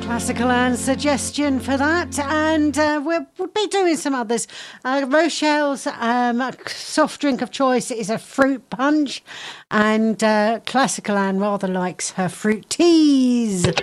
Classical Anne's suggestion for that, and we'll be doing some others. Rochelle's soft drink of choice is a fruit punch, and Classical Anne rather likes her fruit teas.